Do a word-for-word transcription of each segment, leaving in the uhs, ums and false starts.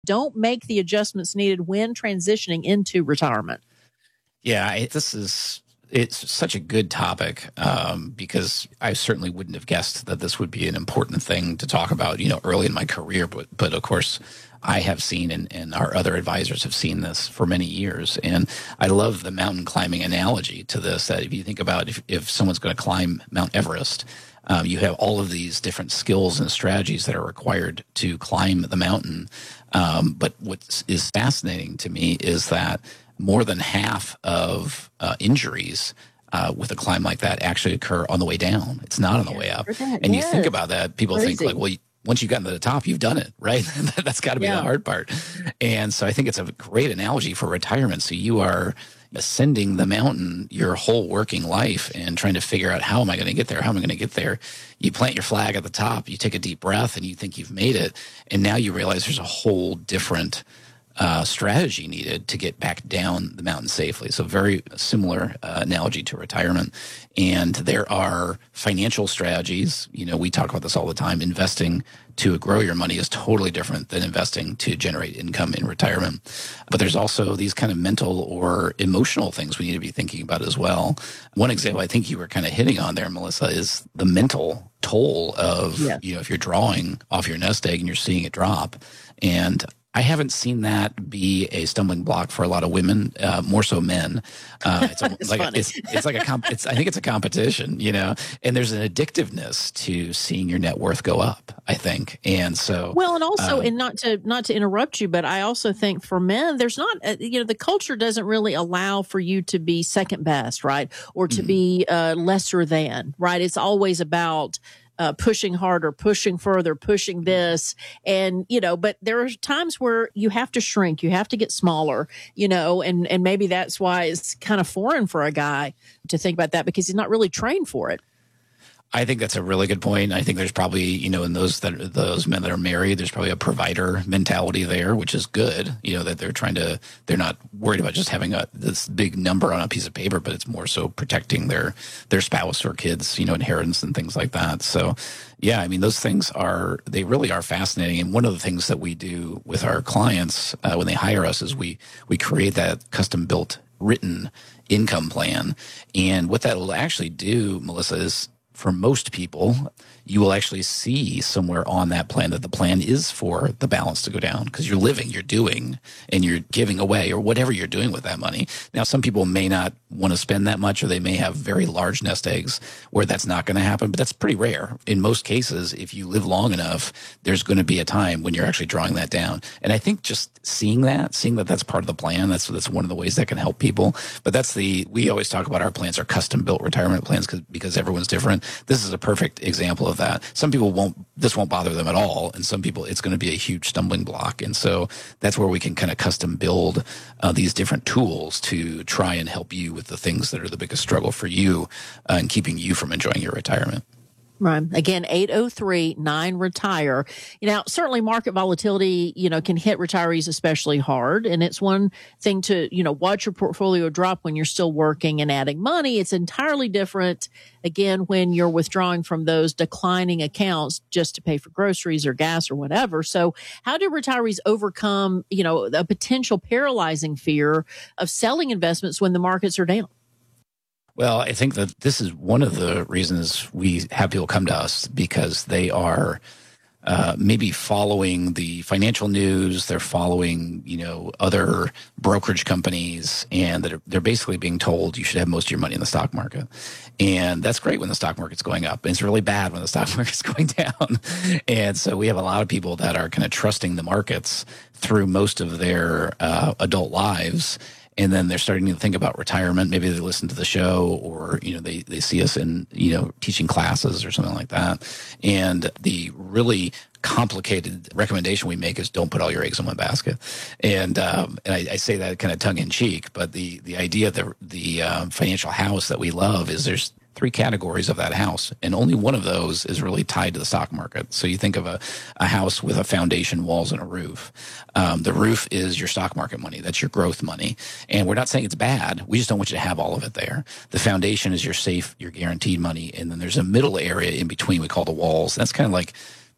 Don't make the adjustments needed when transitioning into retirement. Yeah, I, this is it's such a good topic um, because I certainly wouldn't have guessed that this would be an important thing to talk about, you know, early in my career. But, but of course, I have seen and, and our other advisors have seen this for many years. And I love the mountain climbing analogy to this, that if you think about if, if someone's going to climb Mount Everest, um, you have all of these different skills and strategies that are required to climb the mountain. Um, but what is fascinating to me is that more than half of uh, injuries uh, with a climb like that actually occur on the way down. It's not on the way up. And yes. You think about that, people Crazy. think like, well, you, once you've gotten to the top, you've done it, right? That's got to be yeah. the hard part. And so I think it's a great analogy for retirement. So you are ascending the mountain your whole working life and trying to figure out, how am I going to get there? How am I going to get there? You plant your flag at the top, you take a deep breath, and you think you've made it. And now you realize there's a whole different Uh, strategy needed to get back down the mountain safely. So very similar uh, analogy to retirement. And there are financial strategies. You know, we talk about this all the time. Investing to grow your money is totally different than investing to generate income in retirement. But there's also these kind of mental or emotional things we need to be thinking about as well. One example I think you were kind of hitting on there, Melissa, is the mental toll of, yeah. you know, if you're drawing off your nest egg and you're seeing it drop. And I haven't seen that be a stumbling block for a lot of women, uh, more so men. Uh, it's, a, like a, it's, it's like a comp, it's, I think it's a competition, you know, and there's an addictiveness to seeing your net worth go up, I think. And so, well, and also, um, and not to, not to interrupt you, but I also think for men, there's not, uh, you know, the culture doesn't really allow for you to be second best, right? Or to mm-hmm. be uh, lesser than, right? It's always about Uh, pushing harder, pushing further, pushing this. And, you know, but there are times where you have to shrink, you have to get smaller, you know, and, and maybe that's why it's kind of foreign for a guy to think about that, because he's not really trained for it. I think that's a really good point. I think there's probably, you know, in those that those men that are married, there's probably a provider mentality there, which is good. You know, that they're trying to, they're not worried about just having a this big number on a piece of paper, but it's more so protecting their their spouse or kids, you know, inheritance and things like that. So, yeah, I mean, those things are, they really are fascinating. And one of the things that we do with our clients uh, when they hire us is we we create that custom built written income plan. And what that will actually do, Melissa, is, for most people, you will actually see somewhere on that plan that the plan is for the balance to go down, because you're living, you're doing, and you're giving away, or whatever you're doing with that money. Now, some people may not want to spend that much, or they may have very large nest eggs where that's not going to happen, but that's pretty rare. In most cases, if you live long enough, there's going to be a time when you're actually drawing that down. And I think just seeing that, seeing that that's part of the plan, that's that's one of the ways that can help people. But that's the, we always talk about our plans, our custom built retirement plans, because because everyone's different. This is a perfect example of that. Some people won't, this won't bother them at all. And some people, it's going to be a huge stumbling block. And so that's where we can kind of custom build uh, these different tools to try and help you with the things that are the biggest struggle for you uh, and keeping you from enjoying your retirement. Right. Again, eight oh three nine retire. You know, certainly market volatility, you know, can hit retirees especially hard. And it's one thing to, you know, watch your portfolio drop when you're still working and adding money. It's entirely different, again, when you're withdrawing from those declining accounts just to pay for groceries or gas or whatever. So how do retirees overcome, you know, a potential paralyzing fear of selling investments when the markets are down? Well, I think that this is one of the reasons we have people come to us, because they are uh, maybe following the financial news, they're following, you know, other brokerage companies, and they're, they're basically being told you should have most of your money in the stock market. And that's great when the stock market's going up. And it's really bad when the stock market's going down. And so we have a lot of people that are kind of trusting the markets through most of their uh, adult lives. And then they're starting to think about retirement. Maybe they listen to the show, or, you know, they, they see us in, you know, teaching classes or something like that. And the really complicated recommendation we make is don't put all your eggs in one basket. And um, and I, I say that kind of tongue in cheek, but the, the idea of the, the um, financial house that we love is there's three categories of that house, and only one of those is really tied to the stock market. So you think of a, a house with a foundation, walls, and a roof. Um, the roof is your stock market money. That's your growth money. And we're not saying it's bad. We just don't want you to have all of it there. The foundation is your safe, your guaranteed money. And then there's a middle area in between we call the walls. That's kind of like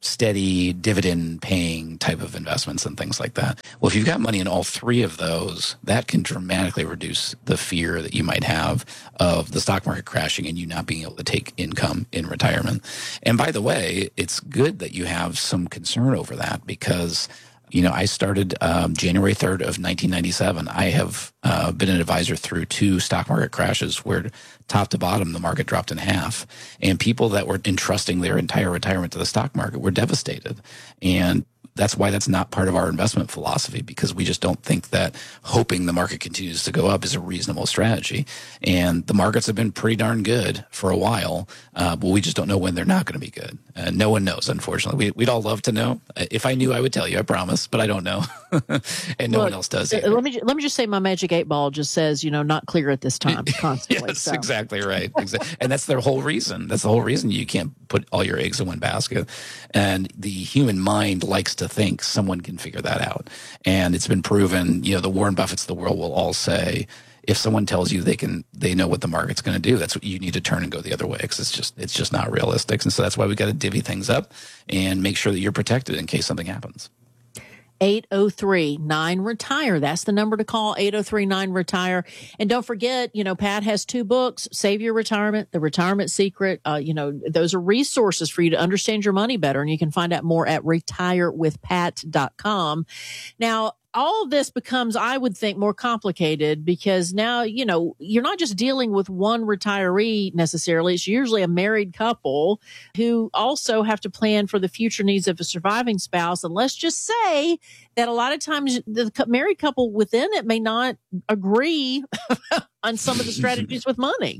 steady dividend paying type of investments and things like that. Well, if you've got money in all three of those, that can dramatically reduce the fear that you might have of the stock market crashing and you not being able to take income in retirement. And by the way, it's good that you have some concern over that because, you know, I started um, January third of nineteen ninety-seven. I have uh, been an advisor through two stock market crashes where top to bottom, the market dropped in half. And people that were entrusting their entire retirement to the stock market were devastated. And that's why that's not part of our investment philosophy, because we just don't think that hoping the market continues to go up is a reasonable strategy. And the markets have been pretty darn good for a while, uh, but we just don't know when they're not going to be good. Uh, no one knows, unfortunately. We, we'd all love to know. If I knew, I would tell you, I promise, but I don't know. And no Look, one else does either. Let me, let me just say my magic eight ball just says, you know, not clear at this time constantly. Yes, so. exactly right. Exactly. And that's the whole reason. That's the whole reason you can't put all your eggs in one basket. And the human mind likes to think someone can figure that out. And it's been proven, you know, the Warren Buffetts of the world will all say, if someone tells you they can, they know what the market's going to do, that's what you need to turn and go the other way, because it's just, it's just not realistic. And so that's why we got to divvy things up and make sure that you're protected in case something happens. eight oh three nine retire. That's the number to call, eight oh three nine retire. And don't forget, you know, Pat has two books, Save Your Retirement, The Retirement Secret. Uh, you know, those are resources for you to understand your money better. And you can find out more at retire with pat dot com. Now, all of this becomes, I would think, more complicated because now, you know, you're not just dealing with one retiree necessarily. It's usually a married couple who also have to plan for the future needs of a surviving spouse. And let's just say that a lot of times the married couple within it may not agree on some of the strategies with money.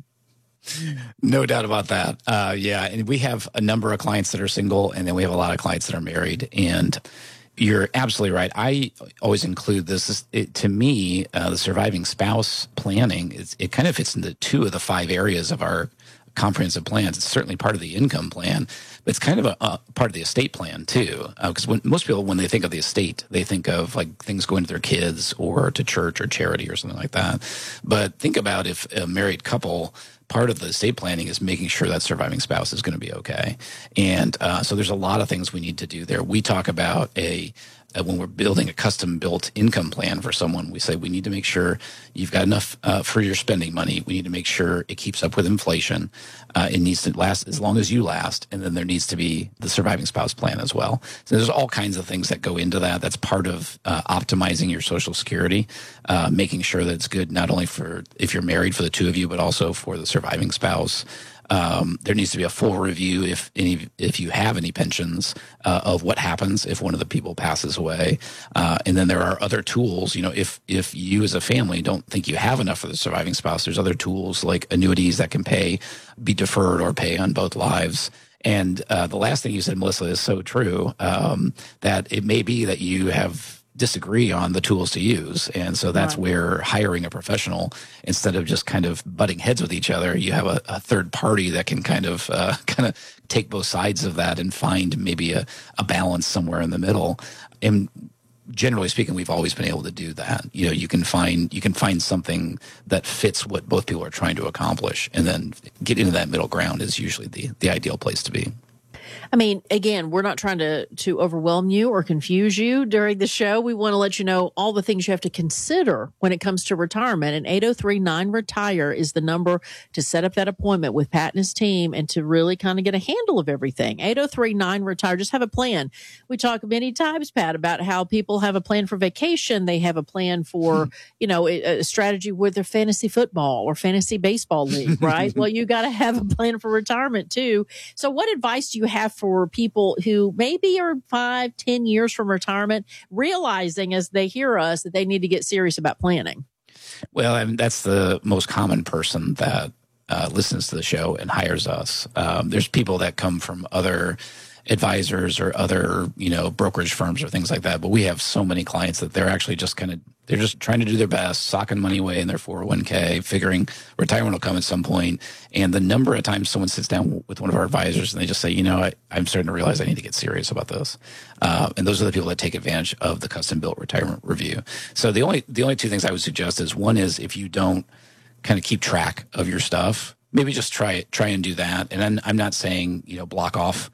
No doubt about that. Uh, yeah. And we have a number of clients that are single, and then we have a lot of clients that are married. And you're absolutely right. I always include this. It, to me, uh, the surviving spouse planning, is, it kind of fits into two of the five areas of our comprehensive plans. It's certainly part of the income plan, but it's kind of a, a part of the estate plan too. Because uh, when most people, when they think of the estate, they think of like things going to their kids or to church or charity or something like that. But think about if a married couple, part of the estate planning is making sure that surviving spouse is going to be okay. And uh, so there's a lot of things we need to do there. We talk about a, uh, when we're building a custom built income plan for someone, we say we need to make sure you've got enough uh, for your spending money. We need to make sure it keeps up with inflation. Uh, it needs to last as long as you last. And then there needs to be the surviving spouse plan as well. So there's all kinds of things that go into that. That's part of uh, optimizing your Social Security, uh, making sure that it's good not only for if you're married for the two of you, but also for the surviving spouse. Um, there needs to be a full review if any, if you have any pensions, uh, of what happens if one of the people passes away. Uh, and then there are other tools, you know, if, if you as a family don't think you have enough for the surviving spouse, there's other tools like annuities that can pay, be deferred or pay on both lives. And, uh, the last thing you said, Melissa, is so true, um, that it may be that you have disagree on the tools to use. And so that's right. Where hiring a professional, instead of just kind of butting heads with each other, you have a, a third party that can kind of uh, kind of take both sides of that and find maybe a, a balance somewhere in the middle. And generally speaking, we've always been able to do that. You know, you can find you can find something that fits what both people are trying to accomplish, and then get into that middle ground is usually the the ideal place to be. I mean, again, we're not trying to, to overwhelm you or confuse you during the show. We want to let you know all the things you have to consider when it comes to retirement. And eight oh three nine retire is the number to set up that appointment with Pat and his team and to really kind of get a handle of everything. eight oh three nine retire. Just have a plan. We talk many times, Pat, about how people have a plan for vacation. They have a plan for, you know, a, a strategy with their fantasy football or fantasy baseball league, right? Well, you got to have a plan for retirement too. So what advice do you have for people who maybe are five, ten years from retirement, realizing as they hear us that they need to get serious about planning? Well, I mean, that's the most common person that uh, listens to the show and hires us. Um, there's people that come from other advisors or other, you know, brokerage firms or things like that. But we have so many clients that they're actually just kind of, they're just trying to do their best, socking money away in their four oh one k, figuring retirement will come at some point. And the number of times someone sits down with one of our advisors and they just say, you know, I, I'm starting to realize I need to get serious about this. Uh, and those are the people that take advantage of the custom built retirement review. So the only, the only two things I would suggest is, one is if you don't kind of keep track of your stuff, maybe just try it, try and do that. And then I'm not saying, you know, block off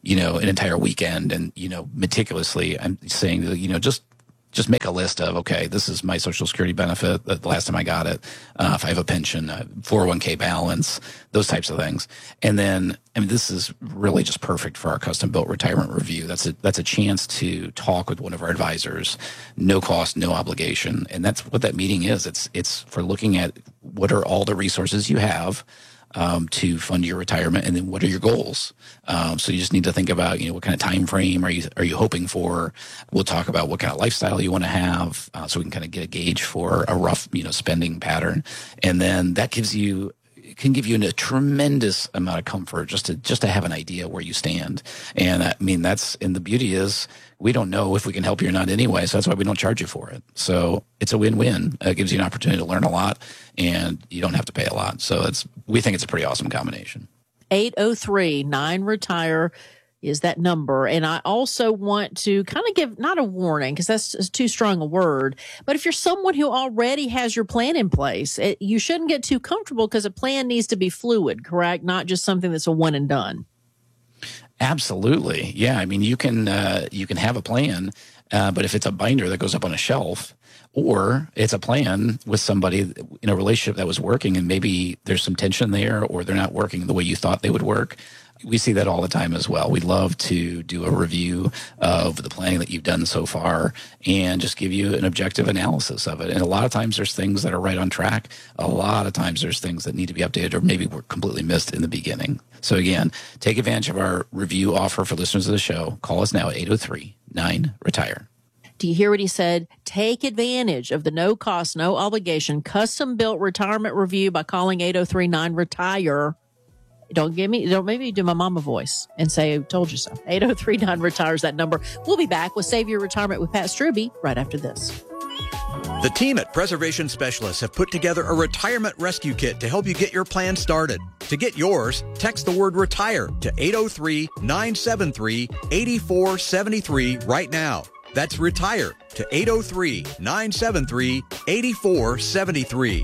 you know, an entire weekend and, you know, meticulously, I'm saying that, you know, just just make a list of, okay, this is my Social Security benefit, the last time I got it, uh, if I have a pension, uh, four oh one k balance, those types of things. And then, I mean, this is really just perfect for our custom-built retirement review. That's a, that's a chance to talk with one of our advisors, no cost, no obligation. And that's what that meeting is. It's, it's for looking at what are all the resources you have Um, to fund your retirement, and then what are your goals? Um, so you just need to think about, you know, what kind of time frame are you are you hoping for? We'll talk about what kind of lifestyle you want to have, uh, so we can kind of get a gauge for a rough, you know, spending pattern, and then that gives you can give you a tremendous amount of comfort just to just to have an idea where you stand. And I mean, that's and the beauty is we don't know if we can help you or not anyway, so that's why we don't charge you for it. So it's a win-win. It gives you an opportunity to learn a lot, and you don't have to pay a lot. So it's we think it's a pretty awesome combination. eight oh three nine retire is that number. And I also want to kind of give, not a warning, because that's too strong a word, but if you're someone who already has your plan in place, it, you shouldn't get too comfortable, because a plan needs to be fluid, correct? Not just something that's a one and done. Absolutely. Yeah. I mean, you can, uh, you can have a plan, uh, but if it's a binder that goes up on a shelf, or it's a plan with somebody in a relationship that was working and maybe there's some tension there, or they're not working the way you thought they would work. We see that all the time as well. We'd love to do a review of the planning that you've done so far and just give you an objective analysis of it. And a lot of times there's things that are right on track. A lot of times there's things that need to be updated or maybe were completely missed in the beginning. So again, take advantage of our review offer for listeners of the show. Call us now at eight oh three nine retire. Do you hear what he said? Take advantage of the no cost, no obligation, custom built retirement review by calling eight oh three nine retire. Don't give me, don't maybe do my mama voice and say, I told you so. eight oh three nine retires that number. We'll be back with Save Your Retirement with Pat Strubbe right after this. The team at Preservation Specialists have put together a retirement rescue kit to help you get your plan started. To get yours, text the word retire to eight oh three nine seven three eight four seven three right now. That's retire to eight oh three nine seven three eight four seven three.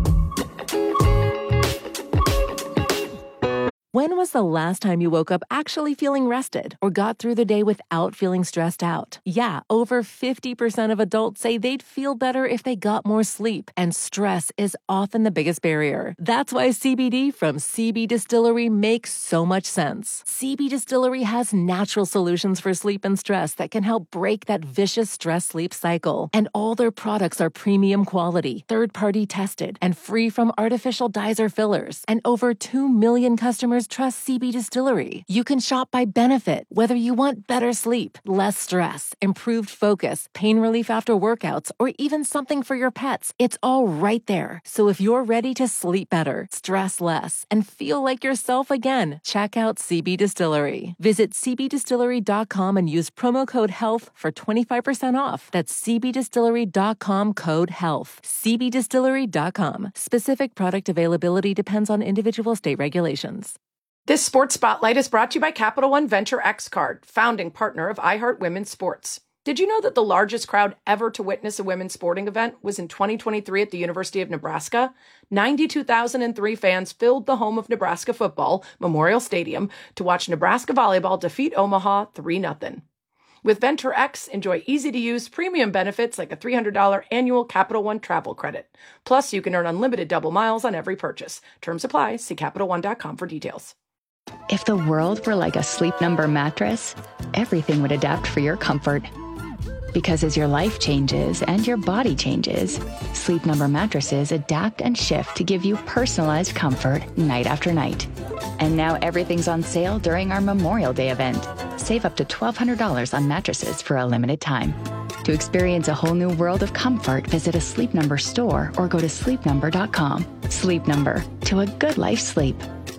When was the last time you woke up actually feeling rested or got through the day without feeling stressed out? Yeah, over fifty percent of adults say they'd feel better if they got more sleep, and stress is often the biggest barrier. That's why C B D from C B Distillery makes so much sense. C B Distillery has natural solutions for sleep and stress that can help break that vicious stress-sleep cycle. And all their products are premium quality, third-party tested, and free from artificial dyes or fillers. And over two million customers trust C B Distillery. You can shop by benefit, whether you want better sleep, less stress, improved focus, pain relief after workouts, or even something for your pets. It's all right there. So if you're ready to sleep better, stress less, and feel like yourself again, check out C B Distillery. Visit c b distillery dot com and use promo code HEALTH for twenty-five percent off. That's c b distillery dot com code HEALTH. c b distillery dot com. Specific product availability depends on individual state regulations. This Sports Spotlight is brought to you by Capital One Venture X Card, founding partner of iHeart Women's Sports. Did you know that the largest crowd ever to witness a women's sporting event was in twenty twenty-three at the University of Nebraska? ninety-two thousand three fans filled the home of Nebraska football, Memorial Stadium, to watch Nebraska volleyball defeat Omaha three nothing. With Venture X, enjoy easy-to-use premium benefits like a three hundred dollars annual Capital One travel credit. Plus, you can earn unlimited double miles on every purchase. Terms apply. See Capital One dot com for details. If the world were like a Sleep Number mattress, everything would adapt for your comfort. Because as your life changes and your body changes, Sleep Number mattresses adapt and shift to give you personalized comfort night after night. And now everything's on sale during our Memorial Day event. Save up to twelve hundred dollars on mattresses for a limited time. To experience a whole new world of comfort, visit a Sleep Number store or go to sleep number dot com. Sleep Number, to a good life's sleep.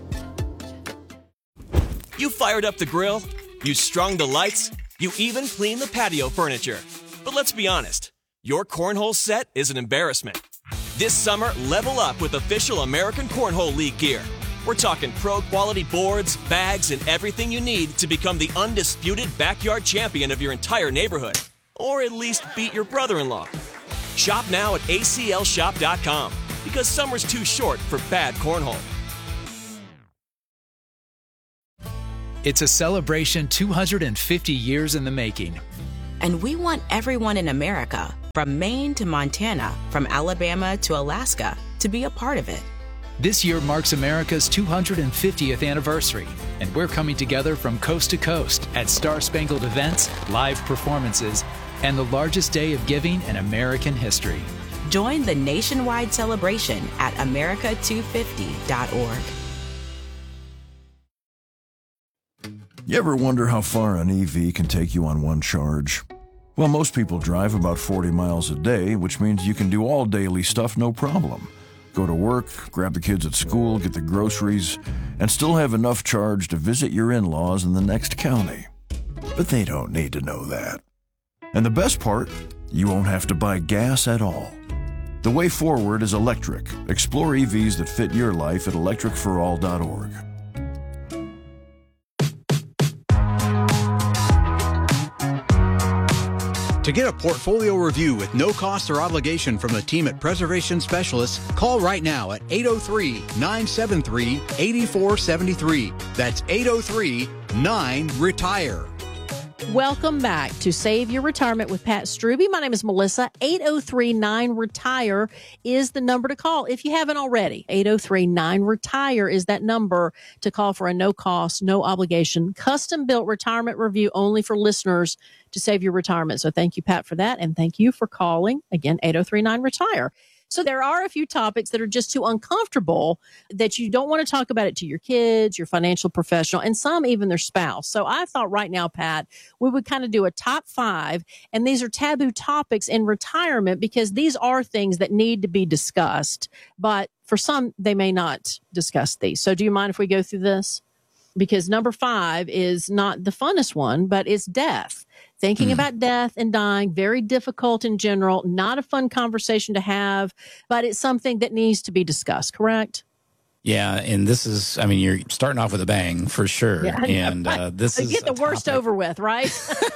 You fired up the grill, you strung the lights, you even cleaned the patio furniture. But let's be honest, your cornhole set is an embarrassment. This summer, level up with official American Cornhole League gear. We're talking pro-quality boards, bags, and everything you need to become the undisputed backyard champion of your entire neighborhood. Or at least beat your brother-in-law. Shop now at a c l shop dot com, because summer's too short for bad cornhole. It's a celebration two hundred fifty years in the making. And we want everyone in America, from Maine to Montana, from Alabama to Alaska, to be a part of it. This year marks America's two hundred fiftieth anniversary, and we're coming together from coast to coast at Star-Spangled events, live performances, and the largest day of giving in American history. Join the nationwide celebration at america two fifty dot org. You ever wonder how far an E V can take you on one charge? Well, most people drive about forty miles a day, which means you can do all daily stuff no problem. Go to work, grab the kids at school, get the groceries, and still have enough charge to visit your in-laws in the next county. But they don't need to know that. And the best part, you won't have to buy gas at all. The way forward is electric. Explore E Vs that fit your life at electric for all dot org. To get a portfolio review with no cost or obligation from the team at Preservation Specialists, call right now at eight oh three, nine seven three, eight four seven three. That's eight oh three, nine, retire. Welcome back to Save Your Retirement with Pat Strubbe. My name is Melissa. eight oh three nine retire is the number to call if you haven't already. eight oh three nine retire is that number to call for a no-cost, no-obligation, custom-built retirement review only for listeners to save your retirement. So thank you, Pat, for that, and thank you for calling. Again, eight oh three nine retire. So there are a few topics that are just too uncomfortable that you don't want to talk about it to your kids, your financial professional, and some even their spouse. So I thought right now, Pat, we would kind of do a top five, and these are taboo topics in retirement because these are things that need to be discussed, but for some, they may not discuss these. So do you mind if we go through this? Because number five is not the funnest one, but it's death. Thinking mm. about death and dying, very difficult in general, not a fun conversation to have, but it's something that needs to be discussed, correct? Yeah, and this is, I mean, you're starting off with a bang for sure. Yeah, and uh, this so is get the worst topic. over with, right?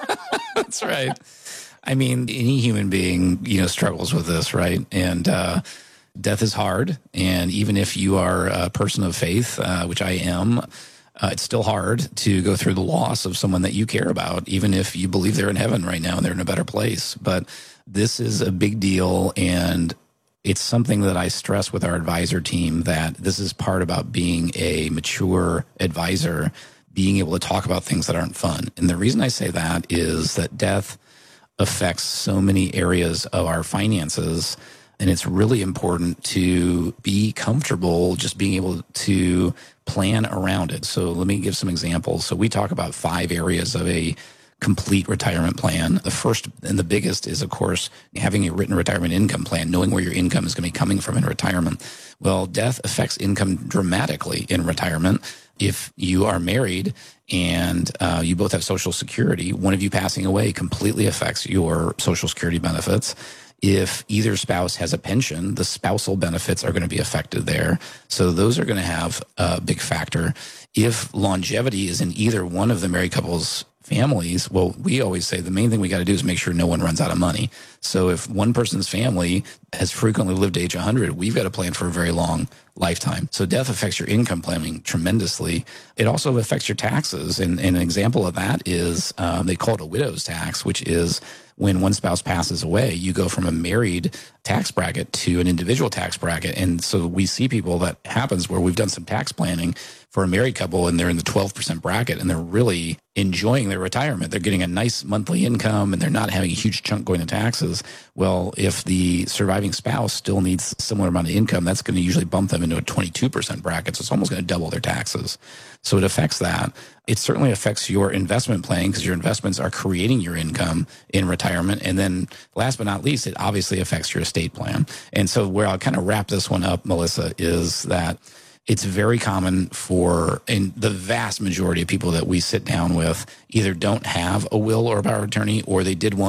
That's right. I mean, any human being, you know, struggles with this, right? And uh, death is hard. And even if you are a person of faith, uh, which I am, Uh, it's still hard to go through the loss of someone that you care about, even if you believe they're in heaven right now and they're in a better place. But this is a big deal, and it's something that I stress with our advisor team, that this is part about being a mature advisor, being able to talk about things that aren't fun. And the reason I say that is that death affects so many areas of our finances, and it's really important to be comfortable just being able to plan around it. So let me give some examples. So we talk about five areas of a complete retirement plan. The first and the biggest is, of course, having a written retirement income plan, knowing where your income is going to be coming from in retirement. Well, death affects income dramatically in retirement. If you are married and uh, you both have Social Security, one of you passing away completely affects your Social Security benefits. If either spouse has a pension, the spousal benefits are going to be affected there. So those are going to have a big factor. If longevity is in either one of the married couple's families, well, we always say the main thing we got to do is make sure no one runs out of money. So if one person's family has frequently lived to age one hundred, we've got to plan for a very long lifetime. So death affects your income planning tremendously. It also affects your taxes. And, and an example of that is um, they call it a widow's tax, which is when one spouse passes away, you go from a married tax bracket to an individual tax bracket. And so we see people that happens where we've done some tax planning for a married couple and they're in the twelve percent bracket and they're really enjoying their retirement. They're getting a nice monthly income and they're not having a huge chunk going to taxes. Well, if the surviving spouse still needs a similar amount of income, that's going to usually bump them into a twenty-two percent bracket. So it's almost going to double their taxes. So it affects that. It certainly affects your investment planning because your investments are creating your income in retirement. And then last but not least, it obviously affects your estate plan. And so where I'll kind of wrap this one up, Melissa, is that it's very common for, in the vast majority of people that we sit down with, either don't have a will or a power of attorney, or they did one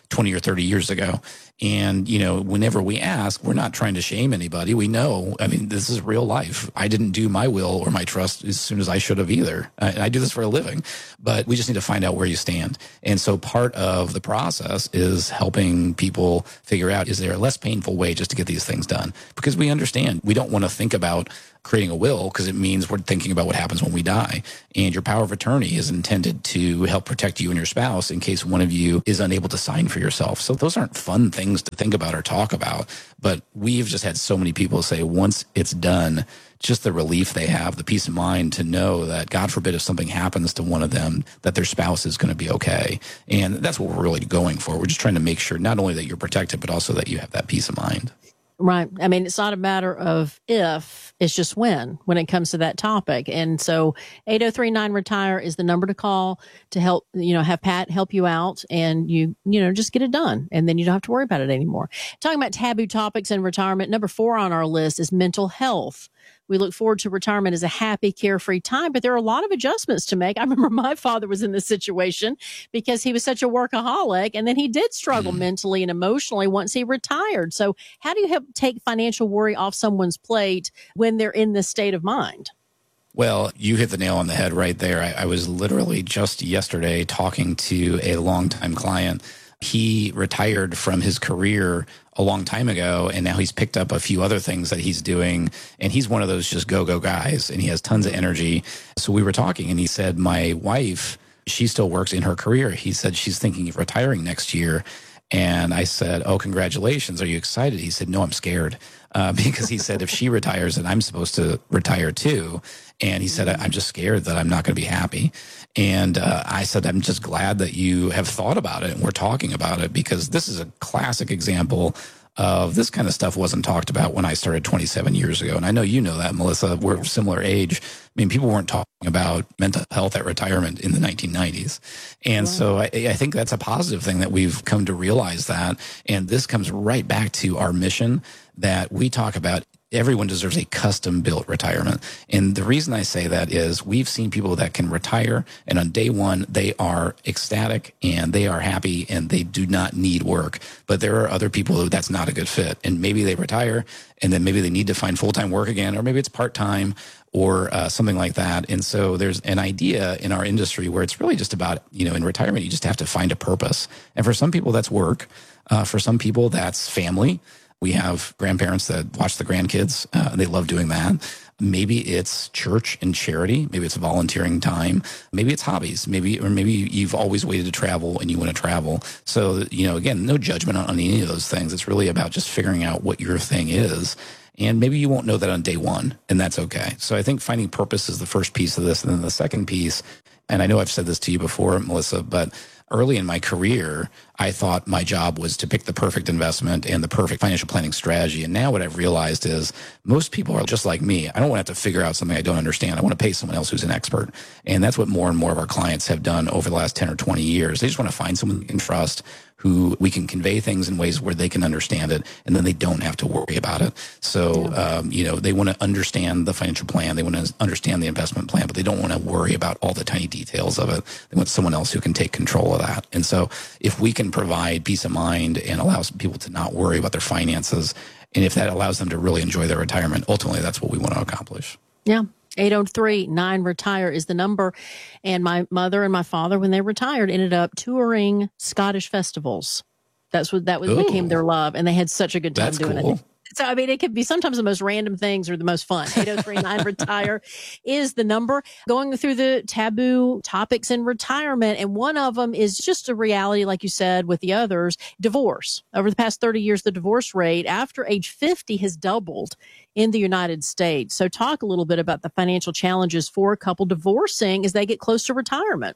twenty or thirty years ago. And, you know, whenever we ask, we're not trying to shame anybody. We know, I mean, this is real life. I didn't do my will or my trust as soon as I should have either. I, I do this for a living, but we just need to find out where you stand. And so part of the process is helping people figure out, is there a less painful way just to get these things done? Because we understand we don't want to think about creating a will because it means we're thinking about what happens when we die. And your power of attorney is intended to help protect you and your spouse in case one of you is unable to sign for yourself. So those aren't fun things to think about or talk about. But we've just had so many people say once it's done, just the relief they have, the peace of mind to know that, God forbid, if something happens to one of them, that their spouse is going to be okay. And that's what we're really going for. We're just trying to make sure not only that you're protected, but also that you have that peace of mind. Right. I mean, it's not a matter of if, it's just when, when it comes to that topic. And so eight oh three nine retire is the number to call to help, you know, have Pat help you out and you, you know, just get it done. And then you don't have to worry about it anymore. Talking about taboo topics in retirement, number four on our list is mental health. We look forward to retirement as a happy, carefree time, but there are a lot of adjustments to make. I remember my father was in this situation because he was such a workaholic, and then he did struggle mm. mentally and emotionally once he retired. So how do you help take financial worry off someone's plate when they're in this state of mind? Well, you hit the nail on the head right there. I, I was literally just yesterday talking to a longtime client. He retired from his career a long time ago, and now he's picked up a few other things that he's doing. And he's one of those just go-go guys, and he has tons of energy. So we were talking, and he said, my wife, she still works in her career. He said she's thinking of retiring next year. And I said, oh, congratulations. Are you excited? He said, no, I'm scared. Uh, because he said, if she retires, then I'm supposed to retire too. And he said, I'm just scared that I'm not going to be happy. And uh, I said, I'm just glad that you have thought about it and we're talking about it, because this is a classic example of this kind of stuff wasn't talked about when I started twenty-seven years ago. And I know you know that, Melissa. We're similar age. I mean, people weren't talking about mental health at retirement in the nineteen nineties. And wow. so I, I think that's a positive thing that we've come to realize that. And this comes right back to our mission that we talk about. Everyone deserves a custom-built retirement. And the reason I say that is we've seen people that can retire, and on day one, they are ecstatic, and they are happy, and they do not need work. But there are other people who that's not a good fit. And maybe they retire, and then maybe they need to find full-time work again, or maybe it's part-time, or uh, something like that. And so there's an idea in our industry where it's really just about, you know, in retirement, you just have to find a purpose. And for some people, that's work. Uh, for some people, that's family. We have grandparents that watch the grandkids. Uh, they love doing that. Maybe it's church and charity. Maybe it's volunteering time. Maybe it's hobbies. Maybe, or maybe you've always waited to travel and you want to travel. So, you know, again, no judgment on, on any of those things. It's really about just figuring out what your thing is. And maybe you won't know that on day one, and that's okay. So I think finding purpose is the first piece of this. And then the second piece, and I know I've said this to you before, Melissa, but early in my career, I thought my job was to pick the perfect investment and the perfect financial planning strategy. And now what I've realized is most people are just like me. I don't want to have to figure out something I don't understand. I want to pay someone else who's an expert. And that's what more and more of our clients have done over the last ten or twenty years. They just want to find someone they can trust, who we can convey things in ways where they can understand it, and then they don't have to worry about it. So, yeah. um, you know, they want to understand the financial plan. They want to understand the investment plan, but they don't want to worry about all the tiny details of it. They want someone else who can take control of that. And so if we can provide peace of mind and allow people to not worry about their finances, and if that allows them to really enjoy their retirement, ultimately that's what we want to accomplish. Yeah. eight oh three nine retire is the number. And my mother and my father, when they retired, ended up touring Scottish festivals. That's what that was Ooh, became their love. And they had such a good time doing cool. it. So, I mean, it could be sometimes the most random things are the most fun. eight oh three nine retire is the number. Going through the taboo topics in retirement. And one of them is just a reality, like you said, with the others, divorce. Over the past thirty years, the divorce rate after age fifty has doubled in the United States. So talk a little bit about the financial challenges for a couple divorcing as they get close to retirement.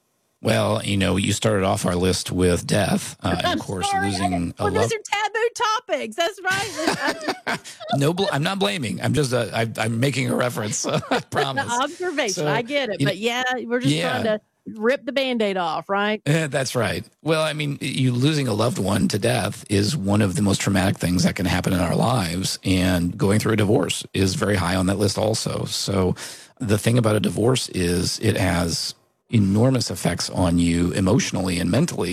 Well, you know, you started off our list with death, uh, and of course, sorry. losing well, a those love. are taboo topics. That's right. no, bl- I'm not blaming. I'm just, uh, I, I'm making a reference. I promise. Observation. So, I get it. But yeah, we're just yeah. trying to rip the Band-Aid off, right? Yeah, that's right. Well, I mean, you losing a loved one to death is one of the most traumatic things that can happen in our lives. And going through a divorce is very high on that list also. So the thing about a divorce is it has enormous effects on you emotionally and mentally.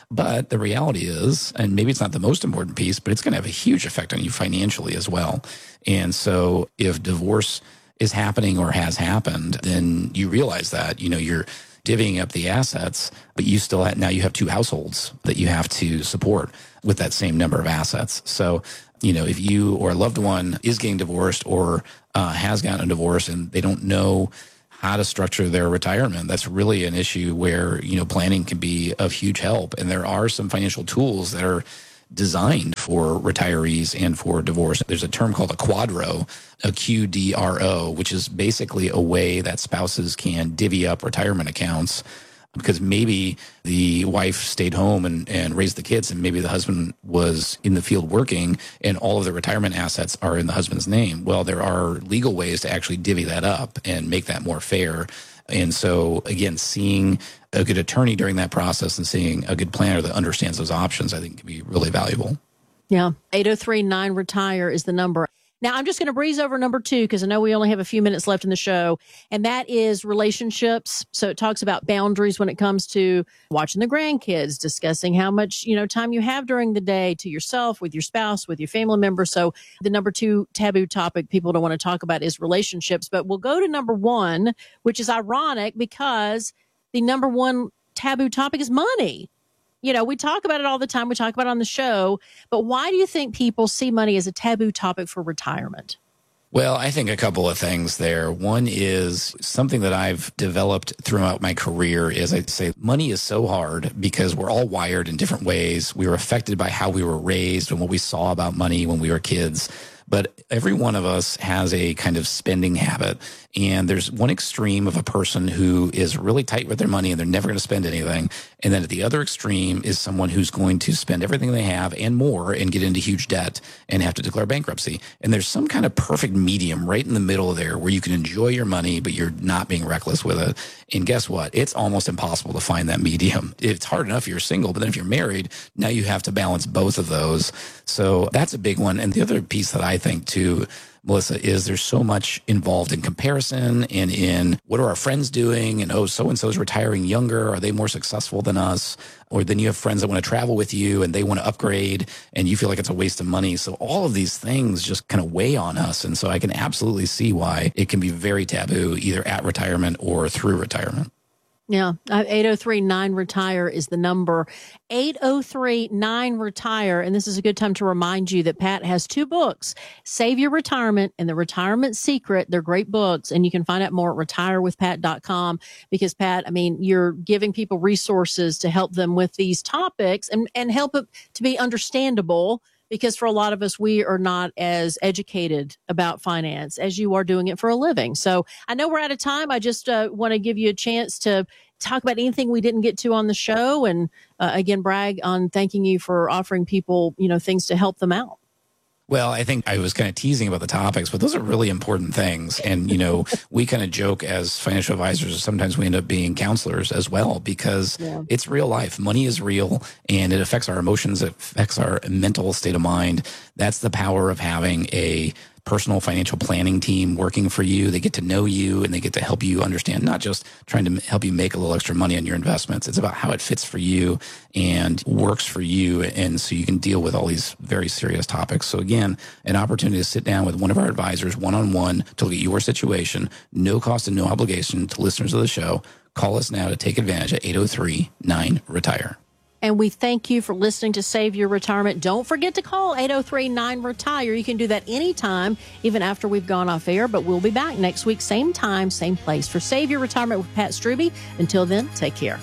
But the reality is, and maybe it's not the most important piece, but it's going to have a huge effect on you financially as well. And so if divorce is happening or has happened, then you realize that, you know, you're divvying up the assets, but you still have, now you have two households that you have to support with that same number of assets. So, you know, if you or a loved one is getting divorced or uh, has gotten a divorce and they don't know how to structure their retirement, that's really an issue where, you know, planning can be of huge help. And there are some financial tools that are designed for retirees and for divorce. There's a term called a quadro, a Q D R O, which is basically a way that spouses can divvy up retirement accounts, because maybe the wife stayed home and, and raised the kids, and maybe the husband was in the field working and all of the retirement assets are in the husband's name. Well, there are legal ways to actually divvy that up and make that more fair. And so, again, seeing a good attorney during that process and seeing a good planner that understands those options, I think can be really valuable. Yeah. eight oh three nine retire is the number. Now, I'm just going to breeze over number two because I know we only have a few minutes left in the show, and that is relationships. So it talks about boundaries when it comes to watching the grandkids, discussing how much, you know, time you have during the day to yourself, with your spouse, with your family members. So the number two taboo topic people don't want to talk about is relationships. But we'll go to number one, which is ironic because the number one taboo topic is money. You know, we talk about it all the time. We talk about it on the show. But why do you think people see money as a taboo topic for retirement? Well, I think a couple of things there. One is something that I've developed throughout my career is I say money is so hard because we're all wired in different ways. We were affected by how we were raised and what we saw about money when we were kids. But every one of us has a kind of spending habit. And there's one extreme of a person who is really tight with their money and they're never going to spend anything. And then at the other extreme is someone who's going to spend everything they have and more and get into huge debt and have to declare bankruptcy. And there's some kind of perfect medium right in the middle there where you can enjoy your money, but you're not being reckless with it. And guess what? It's almost impossible to find that medium. It's hard enough if you're single, but then if you're married, now you have to balance both of those. So that's a big one. And the other piece that I think too, Melissa, is there's so much involved in comparison and in what are our friends doing? And, oh, so-and-so is retiring younger. Are they more successful than us? Or then you have friends that want to travel with you and they want to upgrade and you feel like it's a waste of money. So all of these things just kind of weigh on us. And so I can absolutely see why it can be very taboo either at retirement or through retirement. Yeah, eight oh three nine retire is the number. eight oh three nine retire. And this is a good time to remind you that Pat has two books, Save Your Retirement and The Retirement Secret. They're great books, and you can find out more at retire with pat dot com because, Pat, I mean, you're giving people resources to help them with these topics and, and help it to be understandable. Because for a lot of us, we are not as educated about finance as you are doing it for a living. So I know we're out of time. I just uh, want to give you a chance to talk about anything we didn't get to on the show. And uh, again, brag on thanking you for offering people, you know, things to help them out. Well, I think I was kind of teasing about the topics, but those are really important things. And, you know, we kind of joke as financial advisors, sometimes we end up being counselors as well, because yeah. It's real life. Money is real and it affects our emotions. It affects our mental state of mind. That's the power of having a personal financial planning team working for you. They get to know you and they get to help you understand, not just trying to help you make a little extra money on your investments. It's about how it fits for you and works for you. And so you can deal with all these very serious topics. So again, an opportunity to sit down with one of our advisors one-on-one to look at your situation, no cost and no obligation to listeners of the show. Call us now to take advantage at eight oh three nine retire. And we thank you for listening to Save Your Retirement. Don't forget to call eight oh three nine retire. You can do that anytime, even after we've gone off air. But we'll be back next week, same time, same place for Save Your Retirement with Pat Strube. Until then, take care.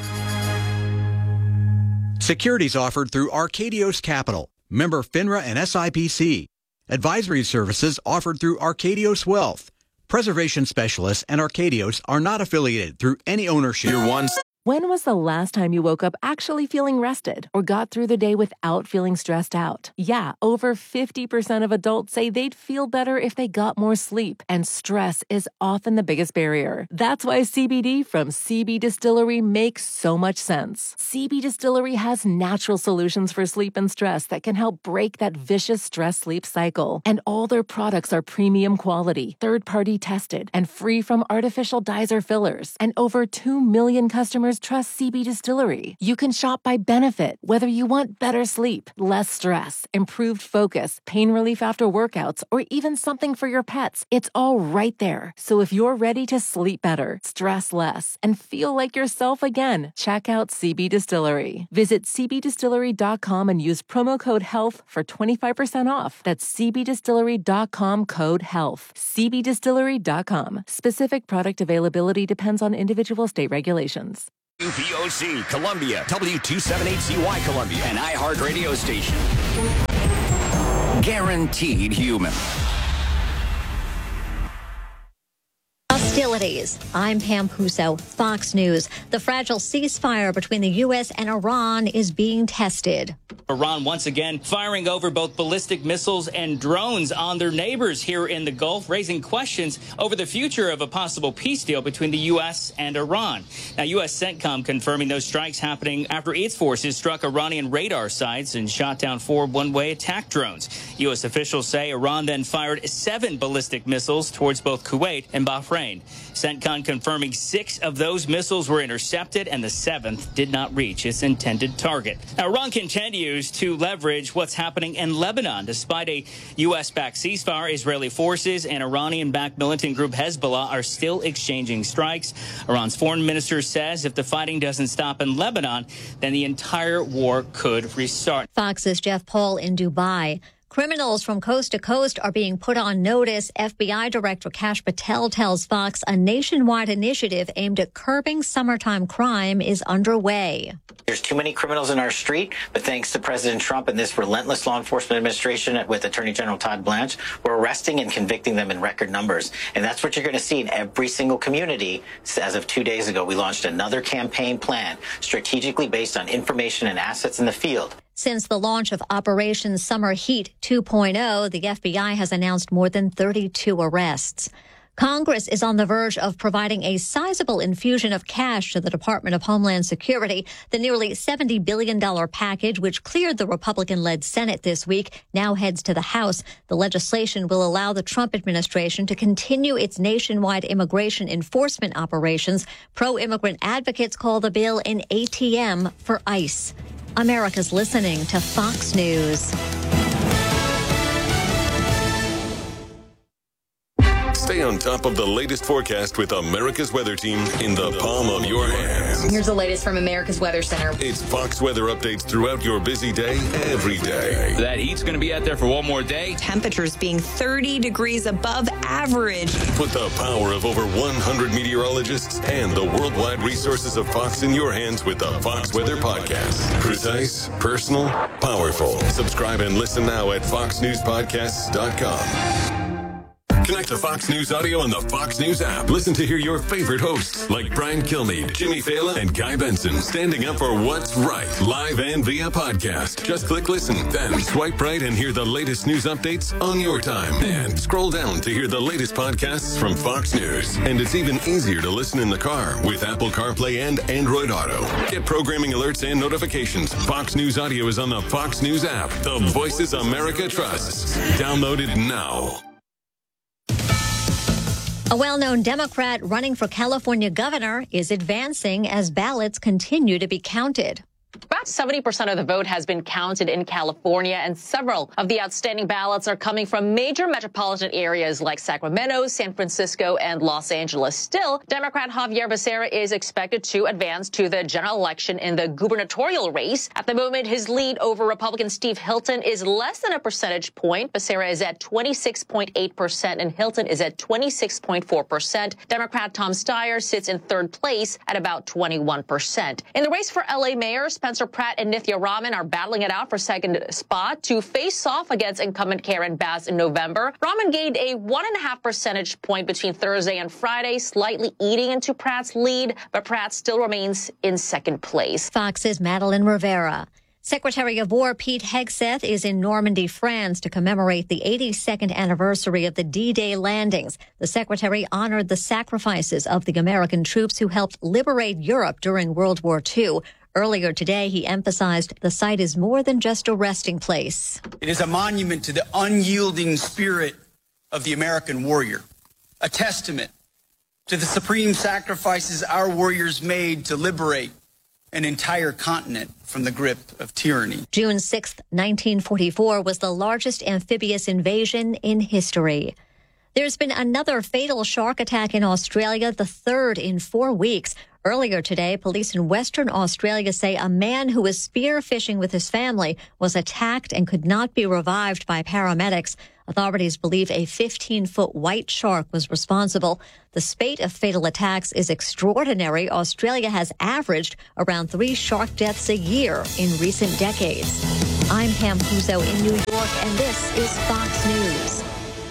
Securities offered through Arcadios Capital, member FINRA and S I P C. Advisory services offered through Arcadios Wealth. Preservation Specialists and Arcadios are not affiliated through any ownership. Your one. When was the last time you woke up actually feeling rested or got through the day without feeling stressed out? Yeah, over fifty percent of adults say they'd feel better if they got more sleep, and stress is often the biggest barrier. That's why C B D from C B Distillery makes so much sense. C B Distillery has natural solutions for sleep and stress that can help break that vicious stress-sleep cycle. And all their products are premium quality, third-party tested, and free from artificial dyes or fillers. And over two million customers customers trust C B Distillery. You can shop by benefit, whether you want better sleep, less stress, improved focus, pain relief after workouts, or even something for your pets. It's all right there. So if you're ready to sleep better, stress less, and feel like yourself again, check out C B Distillery. Visit c b distillery dot com and use promo code HEALTH for twenty-five percent off. That's c b distillery dot com code HEALTH. c b distillery dot com. Specific product availability depends on individual state regulations. U P O C, Columbia, W two seventy-eight C Y Columbia, an iHeart radio station. Guaranteed human. Hostilities. I'm Pam Puso, Fox News. The fragile ceasefire between the U S and Iran is being tested. Iran once again firing over both ballistic missiles and drones on their neighbors here in the Gulf, raising questions over the future of a possible peace deal between the U S and Iran. Now, U S CENTCOM confirming those strikes happening after its forces struck Iranian radar sites and shot down four one-way attack drones. U S officials say Iran then fired seven ballistic missiles towards both Kuwait and Bahrain. CENTCOM confirming six of those missiles were intercepted and the seventh did not reach its intended target. Now, Iran continues to leverage what's happening in Lebanon. Despite a U S-backed ceasefire, Israeli forces and Iranian-backed militant group Hezbollah are still exchanging strikes. Iran's foreign minister says if the fighting doesn't stop in Lebanon, then the entire war could restart. Fox's Jeff Paul in Dubai. Criminals from coast to coast are being put on notice. F B I Director Kash Patel tells Fox a nationwide initiative aimed at curbing summertime crime is underway. There's too many criminals in our street, but thanks to President Trump and this relentless law enforcement administration with Attorney General Todd Blanche, we're arresting and convicting them in record numbers. And that's what you're going to see in every single community. As of two days ago, we launched another campaign plan strategically based on information and assets in the field. Since the launch of Operation Summer Heat two point oh, the F B I has announced more than thirty-two arrests. Congress is on the verge of providing a sizable infusion of cash to the Department of Homeland Security. The nearly seventy billion dollars package, which cleared the Republican-led Senate this week, now heads to the House. The legislation will allow the Trump administration to continue its nationwide immigration enforcement operations. Pro-immigrant advocates call the bill an A T M for ICE. America's listening to Fox News. Stay on top of the latest forecast with America's Weather Team in the palm of your hands. Here's the latest from America's Weather Center. It's Fox weather updates throughout your busy day, every day. That heat's going to be out there for one more day. Temperatures being thirty degrees above average. Put the power of over one hundred meteorologists and the worldwide resources of Fox in your hands with the Fox Weather Podcast. Precise, personal, powerful. Subscribe and listen now at fox news podcasts dot com. Connect to Fox News Audio on the Fox News app. Listen to hear your favorite hosts like Brian Kilmeade, Jimmy Fallon, and Guy Benson standing up for what's right, live and via podcast. Just click listen, then swipe right and hear the latest news updates on your time. And scroll down to hear the latest podcasts from Fox News. And it's even easier to listen in the car with Apple CarPlay and Android Auto. Get programming alerts and notifications. Fox News Audio is on the Fox News app. The voices America trusts. Download it now. A well-known Democrat running for California governor is advancing as ballots continue to be counted. About seventy percent of the vote has been counted in California, and several of the outstanding ballots are coming from major metropolitan areas like Sacramento, San Francisco, and Los Angeles. Still, Democrat Javier Becerra is expected to advance to the general election in the gubernatorial race. At the moment, his lead over Republican Steve Hilton is less than a percentage point. Becerra is at twenty-six point eight percent, and Hilton is at twenty-six point four percent. Democrat Tom Steyer sits in third place at about twenty-one percent. In the race for L A mayor, Spencer Pratt and Nithya Raman are battling it out for second spot to face off against incumbent Karen Bass in November. Raman gained a one and a half percentage point between Thursday and Friday, slightly eating into Pratt's lead, but Pratt still remains in second place. Fox's Madeline Rivera. Secretary of War Pete Hegseth is in Normandy, France to commemorate the eighty-second anniversary of the D-Day landings. The secretary honored the sacrifices of the American troops who helped liberate Europe during World War Two. Earlier today, he emphasized the site is more than just a resting place. It is a monument to the unyielding spirit of the American warrior, a testament to the supreme sacrifices our warriors made to liberate an entire continent from the grip of tyranny. June sixth, nineteen forty-four was the largest amphibious invasion in history. There's been another fatal shark attack in Australia, the third in four weeks. Earlier today, police in Western Australia say a man who was spearfishing with his family was attacked and could not be revived by paramedics. Authorities believe a fifteen-foot white shark was responsible. The spate of fatal attacks is extraordinary. Australia has averaged around three shark deaths a year in recent decades. I'm Pam Puzo in New York, and this is Fox News.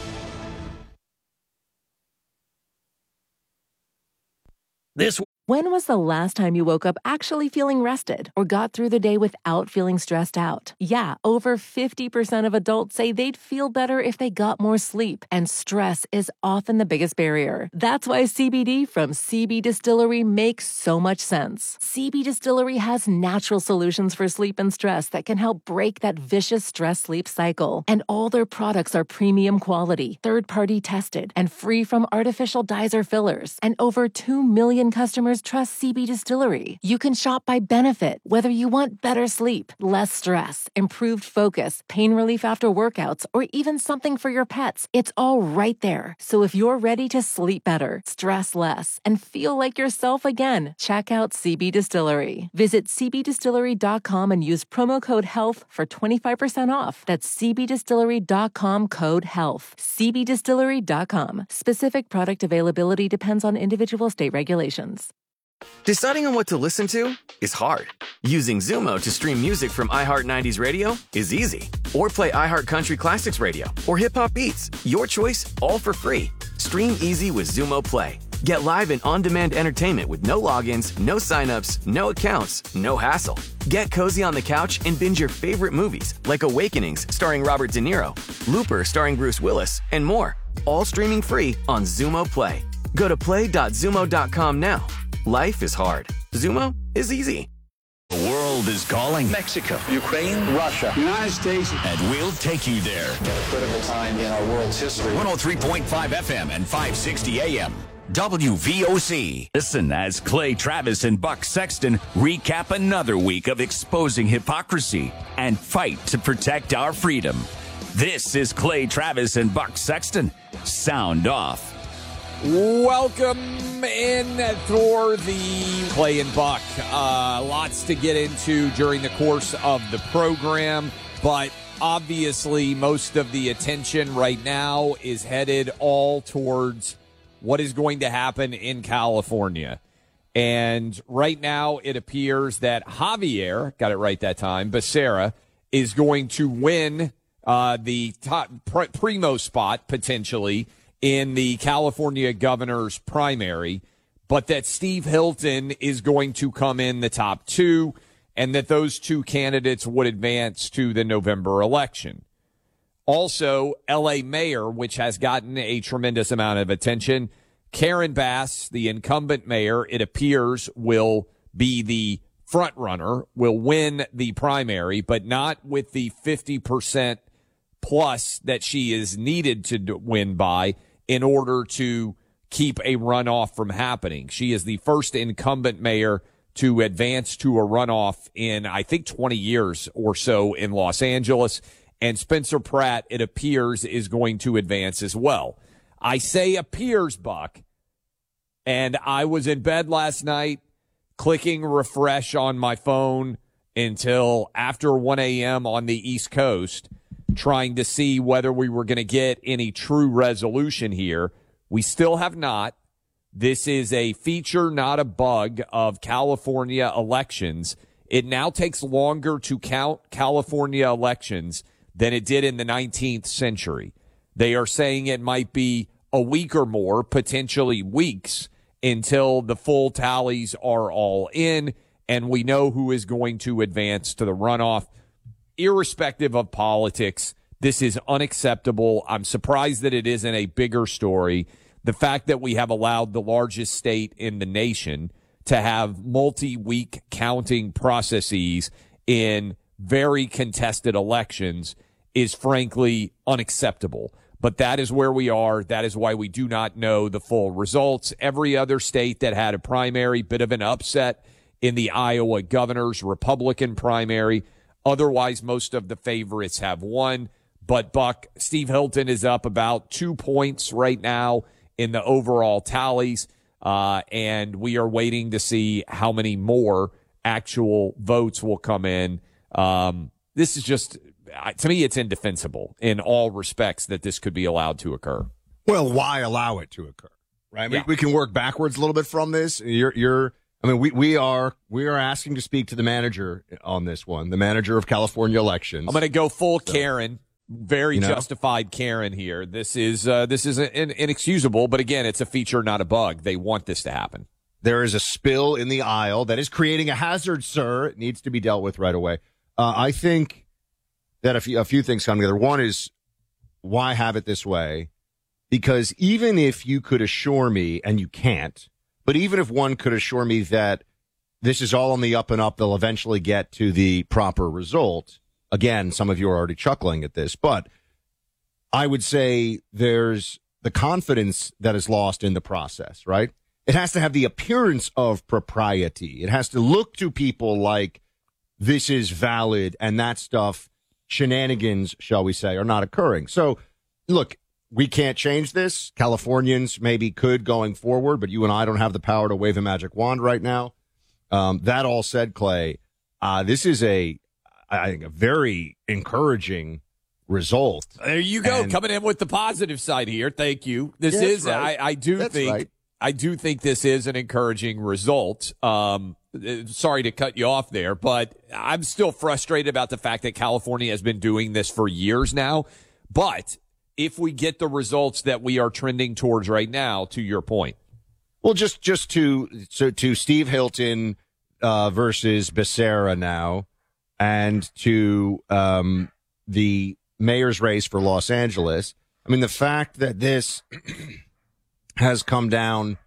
This. When was the last time you woke up actually feeling rested or got through the day without feeling stressed out? Yeah, over fifty percent of adults say they'd feel better if they got more sleep, and stress is often the biggest barrier. That's why C B D from C B Distillery makes so much sense. C B Distillery has natural solutions for sleep and stress that can help break that vicious stress-sleep cycle. And all their products are premium quality, third-party tested, and free from artificial dyes or fillers. And over two million customers trust C B Distillery. You can shop by benefit, whether you want better sleep, less stress, improved focus, pain relief after workouts, or even something for your pets. It's all right there. So if you're ready to sleep better, stress less, and feel like yourself again, check out C B Distillery. Visit c b distillery dot com and use promo code HEALTH for twenty-five percent off. That's c b distillery dot com code HEALTH. c b distillery dot com. Specific product availability depends on individual state regulations. Deciding on what to listen to is hard. Using Zumo to stream music from iHeart nineties Radio is easy. Or play iHeart Country Classics Radio or Hip Hop Beats. Your choice, all for free. Stream easy with Zumo Play. Get live and on-demand entertainment with no logins, no signups, no accounts, no hassle. Get cozy on the couch and binge your favorite movies like Awakenings starring Robert De Niro, Looper starring Bruce Willis, and more. All streaming free on Zumo Play. Go to play dot zumo dot com now. Life is hard. Zumo is easy. The world is calling. Mexico, Ukraine, Russia, United States. And we'll take you there. At a critical time in our world's history. one oh three point five F M and five sixty A M. W V O C. Listen as Clay Travis and Buck Sexton recap another week of exposing hypocrisy and fight to protect our freedom. This is Clay Travis and Buck Sexton. Sound off. Welcome in for the Clay and Buck. Uh, lots to get into during the course of the program, but obviously most of the attention right now is headed all towards what is going to happen in California. And right now it appears that Javier, got it right that time, Becerra, is going to win uh, the top primo spot potentially in the California governor's primary, but that Steve Hilton is going to come in the top two, and that those two candidates would advance to the November election. Also, L A mayor, which has gotten a tremendous amount of attention, Karen Bass, the incumbent mayor, it appears will be the front runner, will win the primary, but not with the fifty percent plus that she is needed to win by in order to keep a runoff from happening. She is the first incumbent mayor to advance to a runoff in, I think, twenty years or so in Los Angeles. And Spencer Pratt, it appears, is going to advance as well. I say appears, Buck, and I was in bed last night clicking refresh on my phone until after one a.m. on the East Coast, trying to see whether we were going to get any true resolution here. We still have not. This is a feature, not a bug, of California elections. It now takes longer to count California elections than it did in the nineteenth century. They are saying it might be a week or more, potentially weeks, until the full tallies are all in, and we know who is going to advance to the runoff. Irrespective of politics, this is unacceptable. I'm surprised that it isn't a bigger story. The fact that we have allowed the largest state in the nation to have multi-week counting processes in very contested elections is frankly unacceptable. But that is where we are. That is why we do not know the full results. Every other state that had a primary, bit of an upset in the Iowa governor's Republican primary. Otherwise, most of the favorites have won. But, Buck, Steve Hilton is up about two points right now in the overall tallies, uh, and we are waiting to see how many more actual votes will come in. Um, this is just, to me, it's indefensible in all respects that this could be allowed to occur. Well, why allow it to occur, right? Yeah. We, we can work backwards a little bit from this. You're, you're, I mean, we, we are, we are asking to speak to the manager on this one, the manager of California elections. I'm going to go full so. Karen. Very you know? justified Karen here. This is uh, this is in, inexcusable, but again, it's a feature, not a bug. They want this to happen. There is a spill in the aisle that is creating a hazard, sir. It needs to be dealt with right away. Uh, I think that a few, a few things come together. One is, why have it this way? Because even if you could assure me, and you can't, but even if one could assure me that this is all on the up and up, they'll eventually get to the proper result. Again, some of you are already chuckling at this, but I would say there's the confidence that is lost in the process, right? It has to have the appearance of propriety. It has to look to people like this is valid, and that stuff, shenanigans, shall we say, are not occurring. So, look, we can't change this. Californians maybe could going forward, but you and I don't have the power to wave a magic wand right now. Um, that all said, Clay, uh, this is a I think a very encouraging result. There you go, and, coming in with the positive side here. Thank you. This yeah, is, right. I, I do that's think, right. I do think this is an encouraging result. Um, sorry to cut you off there, but I'm still frustrated about the fact that California has been doing this for years now. But if we get the results that we are trending towards right now, to your point, well, just just to so to Steve Hilton uh, versus Becerra now. And to um, the mayor's race for Los Angeles. I mean, the fact that this has come down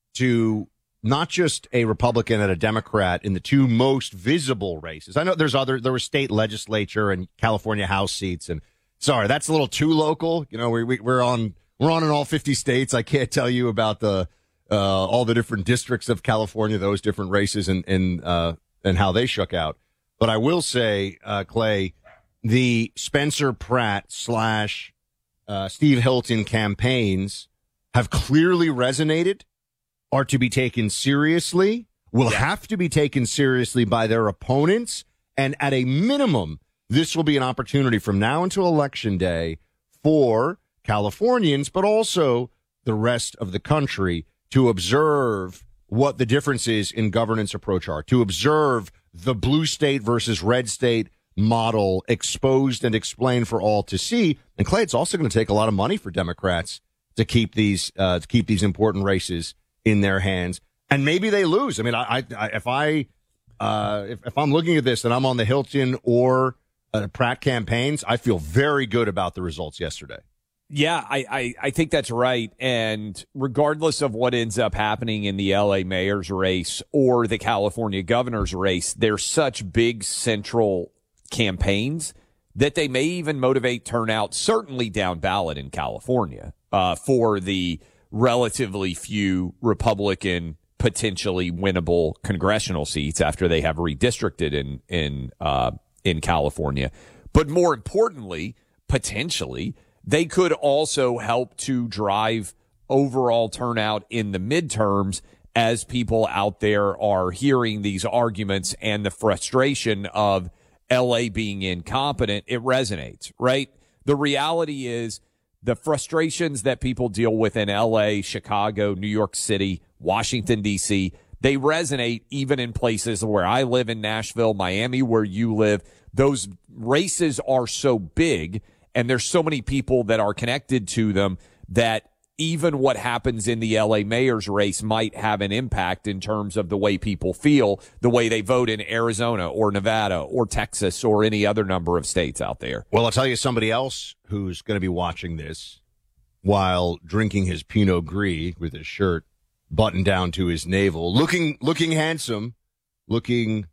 to not just a Republican and a Democrat in the two most visible races. I know there's other, there were state legislature and California House seats. And sorry, that's a little too local. You know, we, we, we're on, we're on in all fifty states. I can't tell you about the, uh, all the different districts of California, those different races and, and, uh, and how they shook out. But I will say, uh, Clay, the Spencer Pratt slash uh, Steve Hilton campaigns have clearly resonated, are to be taken seriously, will yeah. have to be taken seriously by their opponents, and at a minimum, this will be an opportunity from now until Election Day for Californians, but also the rest of the country, to observe what the differences in governance approach are, to observe the blue state versus red state model exposed and explained for all to see. And Clay, it's also going to take a lot of money for Democrats to keep these uh, to keep these important races in their hands. And maybe they lose. I mean, I, I if I uh, if, if I'm looking at this and I'm on the Hilton or uh, Pratt campaigns, I feel very good about the results yesterday. Yeah, I, I, I think that's right. And regardless of what ends up happening in the L A mayor's race or the California governor's race, they're such big central campaigns that they may even motivate turnout, certainly down ballot in California, uh, for the relatively few Republican potentially winnable congressional seats after they have redistricted in, in, uh, in California. But more importantly, potentially, they could also help to drive overall turnout in the midterms as people out there are hearing these arguments and the frustration of L A being incompetent. It resonates, right? The reality is the frustrations that people deal with in L A, Chicago, New York City, Washington, D C, they resonate even in places where I live in Nashville, Miami, where you live. Those races are so big, and there's so many people that are connected to them that even what happens in the L A mayor's race might have an impact in terms of the way people feel, the way they vote in Arizona or Nevada or Texas or any other number of states out there. Well, I'll tell you somebody else who's going to be watching this while drinking his Pinot Gris with his shirt buttoned down to his navel, looking looking handsome, looking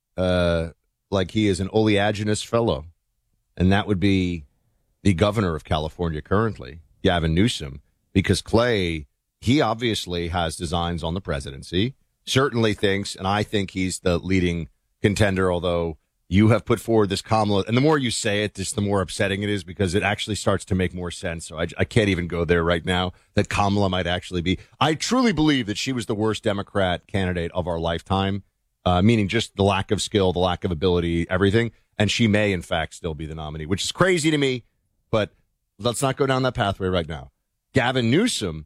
uh, like he is an oleaginous fellow. And that would be the governor of California currently, Gavin Newsom, because Clay, he obviously has designs on the presidency. certainly thinks, and I think he's the leading contender, although you have put forward this Kamala, and the more you say it, just the more upsetting it is because it actually starts to make more sense. So I, I can't even go there right now that Kamala might actually be. I truly believe that she was the worst Democrat candidate of our lifetime, uh, meaning just the lack of skill, the lack of ability, everything. And she may, in fact, still be the nominee, which is crazy to me, but let's not go down that pathway right now. Gavin Newsom,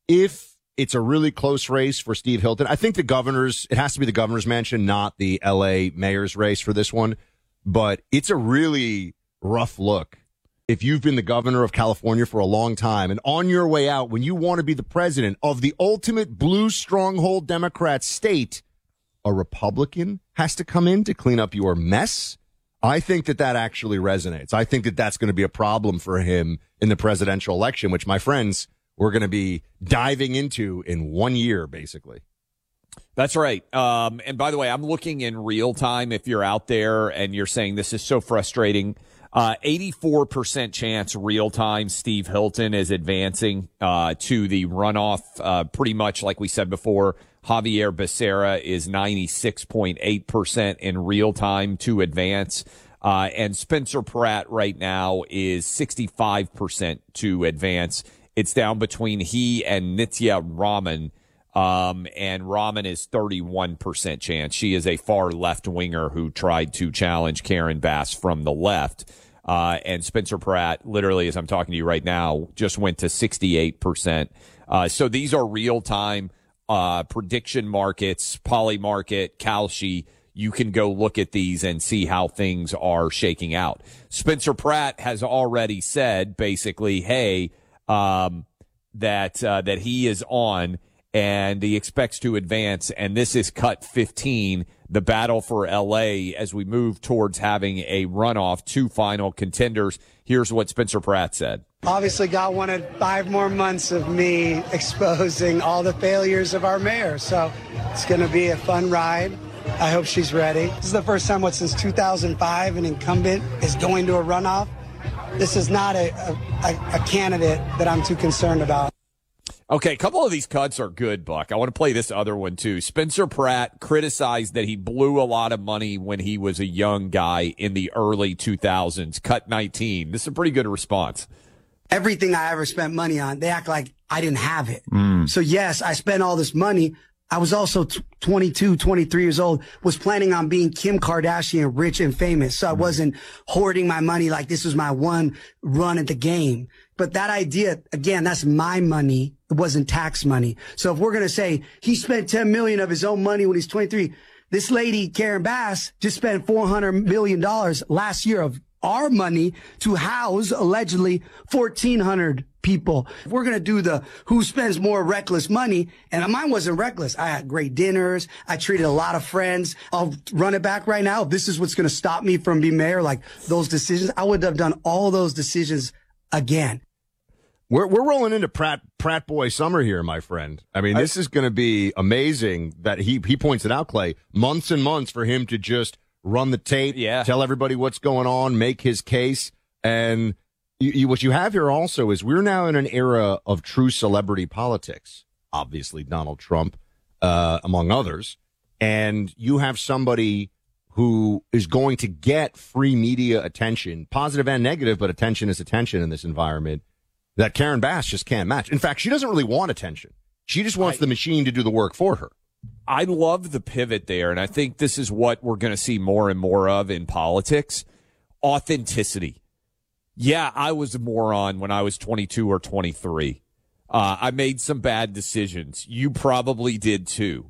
if it's a really close race for Steve Hilton. I think the governor's, it has to be the governor's mansion, not the L A mayor's race for this one. But it's a really rough look. If you've been the governor of California for a long time and on your way out, when you want to be the president of the ultimate blue stronghold Democrat state, a Republican has to come in to clean up your mess. I think that that actually resonates. I think that that's going to be a problem for him in the presidential election, which, my friends, we're going to be diving into in one year, basically. That's right. Um, and by the way, I'm looking in real time. If you're out there and you're saying this is so frustrating, uh, eighty-four percent chance real time Steve Hilton is advancing uh, to the runoff. Uh, pretty much like we said before, Javier Becerra is ninety-six point eight percent in real time to advance. Uh, and Spencer Pratt right now is sixty-five percent to advance. It's down between he and Nitya Raman, um, and Raman is thirty-one percent chance. She is a far left-winger who tried to challenge Karen Bass from the left. Uh, and Spencer Pratt, literally, as I'm talking to you right now, just went to sixty-eight percent. Uh, so these are real-time uh, prediction markets, Polymarket, Kalshi. You can go look at these and see how things are shaking out. Spencer Pratt has already said, basically, hey, Um, that, uh, that he is on and he expects to advance. And this is cut fifteen, the battle for L A as we move towards having a runoff, two final contenders. Here's what Spencer Pratt said. Obviously, God wanted five more months of me exposing all the failures of our mayor. So it's going to be a fun ride. I hope she's ready. This is the first time, what, since two thousand five an incumbent is going to a runoff. This is not a, a, a candidate that I'm too concerned about. Okay, a couple of these cuts are good, Buck. I want to play this other one, too. Spencer Pratt criticized that he blew a lot of money when he was a young guy in the early two thousands. Cut nineteen. This is a pretty good response. Everything I ever spent money on, they act like I didn't have it. Mm. So, yes, I spent all this money. I was also twenty-two, twenty-three years old, was planning on being Kim Kardashian, rich and famous. So I wasn't hoarding my money like this was my one run at the game. But that idea, again, that's my money. It wasn't tax money. So if we're going to say he spent ten million dollars of his own money when he's twenty-three, this lady, Karen Bass, just spent four hundred million dollars last year of our money to house allegedly fourteen hundred people. If we're going to do the who spends more reckless money, and mine wasn't reckless. I had great dinners. I treated a lot of friends. I'll run it back right now. If this is what's going to stop me from being mayor, like those decisions, I would have done all those decisions again. We're we're rolling into Pratt Pratt boy summer here, my friend. I mean, this is going to be amazing that he he points it out, Clay. Months and months for him to just run the tape, yeah. tell everybody what's going on, make his case. And you, you, what you have here also is we're now in an era of true celebrity politics. Obviously, Donald Trump, uh, among others. And you have somebody who is going to get free media attention, positive and negative, but attention is attention in this environment that Karen Bass just can't match. In fact, she doesn't really want attention. She just wants I, the machine to do the work for her. I love the pivot there, and I think this is what we're going to see more and more of in politics. Authenticity. Yeah, I was a moron when I was twenty-two or twenty-three. Uh, I made some bad decisions. You probably did too.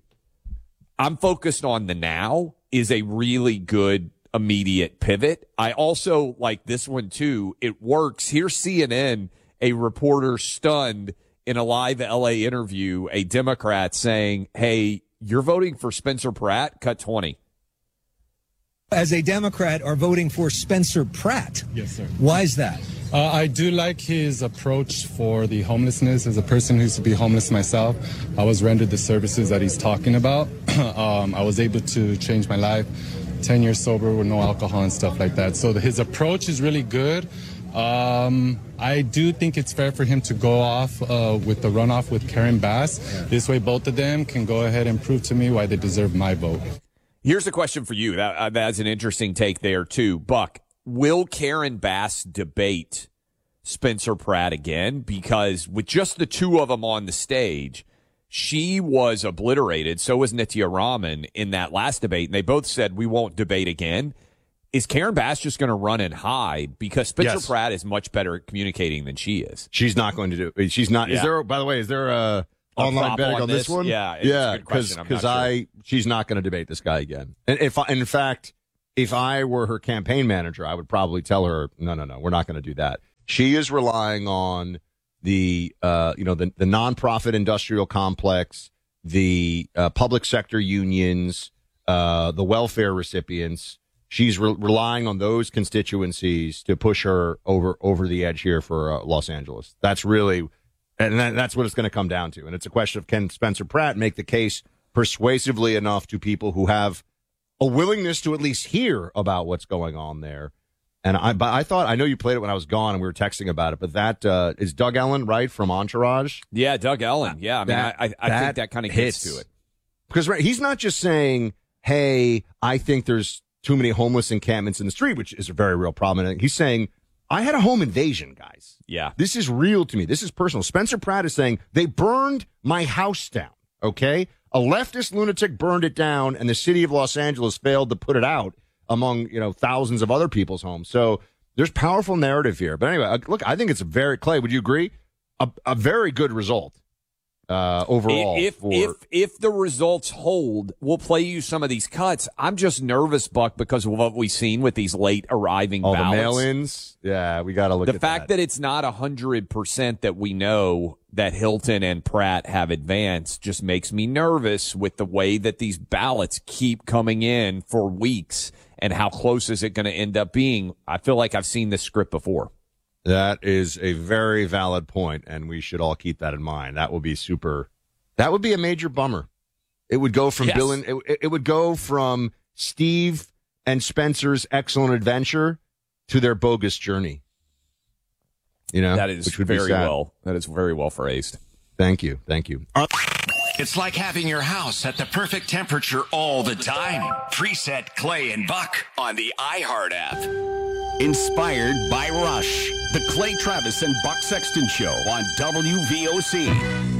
I'm focused on the now is a really good immediate pivot. I also like this one too. It works. Here's C N N, a reporter stunned in a live L A interview, a Democrat saying, hey, you're voting for Spencer Pratt? Cut twenty. As a Democrat, are voting for Spencer Pratt. Yes, sir. Why is that? Uh, I do like his approach for the homelessness. As a person who used to be homeless myself, I was rendered the services that he's talking about. um, I was able to change my life, ten years sober with no alcohol and stuff like that. So the, his approach is really good. Um, I do think it's fair for him to go off uh, with the runoff with Karen Bass. Yeah. This way, both of them can go ahead and prove to me why they deserve my vote. Here's a question for you. That, uh, that's an interesting take there, too. Buck, will Karen Bass debate Spencer Pratt again? Because with just the two of them on the stage, she was obliterated. So was Nitya Raman in that last debate. And they both said, we won't debate again. Is Karen Bass just going to run and hide? Because Spencer yes. Pratt is much better at communicating than she is. She's not going to do. She's not. Yeah. Is there? By the way, is there a, a online betting on, on this? this one? Yeah, yeah. Because because sure. I she's not going to debate this guy again. And if I, in fact, if I were her campaign manager, I would probably tell her, no, no, no, we're not going to do that. She is relying on the uh, you know the the nonprofit industrial complex, the uh, public sector unions, uh, the welfare recipients. She's re- relying on those constituencies to push her over over the edge here for uh, Los Angeles. That's really, and that, that's what it's going to come down to. And it's a question of, can Spencer Pratt make the case persuasively enough to people who have a willingness to at least hear about what's going on there? And I, but I thought, I know you played it when I was gone and we were texting about it, but that uh, is Doug Ellen, right, from Entourage? Yeah, Doug Ellen. Yeah, I mean, that, I, I, I think that kind of gets to it. Because right, he's not just saying, hey, I think there's too many homeless encampments in the street, which is a very real problem. He's saying, I had a home invasion, guys. Yeah. This is real to me. This is personal. Spencer Pratt is saying, they burned my house down, okay? A leftist lunatic burned it down, and the city of Los Angeles failed to put it out among, you know, thousands of other people's homes. So there's powerful narrative here. But anyway, look, I think it's a very, Clay, would you agree? A, a very good result. Uh, overall, if for... if if the results hold, we'll play you some of these cuts. I'm just nervous, Buck, because of what we've seen with these late arriving All ballots. the mail-ins. Yeah, we got to look the at fact that. that it's not a hundred percent that we know that Hilton and Pratt have advanced just makes me nervous with the way that these ballots keep coming in for weeks, and how close is it going to end up being? I feel like I've seen this script before. That is a very valid point, and we should all keep that in mind. That would be super. That would be a major bummer. It would go from yes. Bill and it, it would go from Steve and Spencer's excellent adventure to their bogus journey. You know, that is which would very be sad. well. That is very well phrased. Thank you, thank you. It's like having your house at the perfect temperature all the time. Preset Clay and Buck on the iHeart app. Inspired by Rush, the Clay Travis and Buck Sexton Show on W V O C.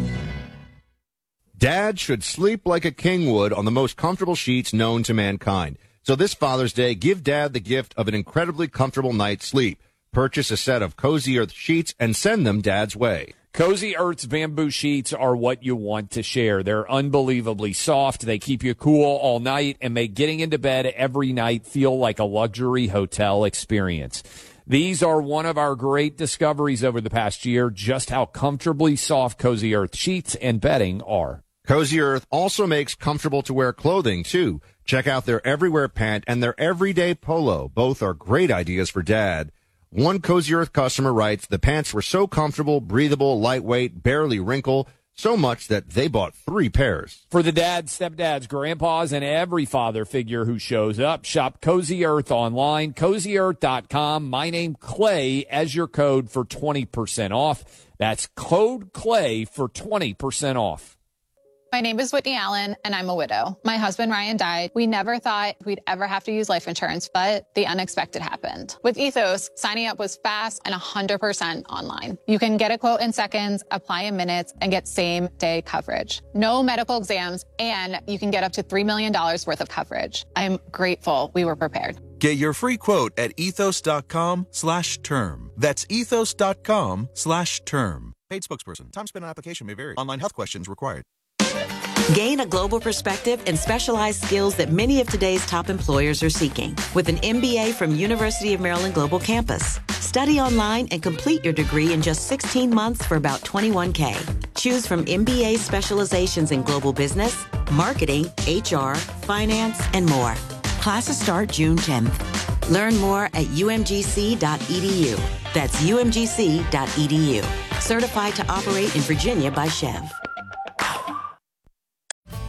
Dad should sleep like a king would on the most comfortable sheets known to mankind. So this Father's Day, give Dad the gift of an incredibly comfortable night's sleep. Purchase a set of Cozy Earth sheets and send them Dad's way. Cozy Earth's bamboo sheets are what you want to share. They're unbelievably soft. They keep you cool all night and make getting into bed every night feel like a luxury hotel experience. These are one of our great discoveries over the past year, just how comfortably soft Cozy Earth sheets and bedding are. Cozy Earth also makes comfortable to wear clothing, too. Check out their Everywhere pant and their Everyday polo. Both are great ideas for Dad. One Cozy Earth customer writes, the pants were so comfortable, breathable, lightweight, barely wrinkle, so much that they bought three pairs. For the dads, stepdads, grandpas, and every father figure who shows up, shop Cozy Earth online, cozy earth dot com. My name, Clay, as your code for twenty percent off. That's code Clay for twenty percent off. My name is Whitney Allen, and I'm a widow. My husband, Ryan, died. We never thought we'd ever have to use life insurance, but the unexpected happened. With Ethos, signing up was fast and one hundred percent online. You can get a quote in seconds, apply in minutes, and get same-day coverage. No medical exams, and you can get up to three million dollars worth of coverage. I'm grateful we were prepared. Get your free quote at ethos.com slash term. That's ethos.com slash term. Paid spokesperson. Time spent on application may vary. Online health questions required. Gain a global perspective and specialized skills that many of today's top employers are seeking with an M B A from University of Maryland Global Campus. Study online and complete your degree in just sixteen months for about twenty-one K. Choose from M B A specializations in global business, marketing, H R, finance, and more. Classes start June tenth. Learn more at U M G C dot E D U. That's U M G C dot E D U. Certified to operate in Virginia by Chev.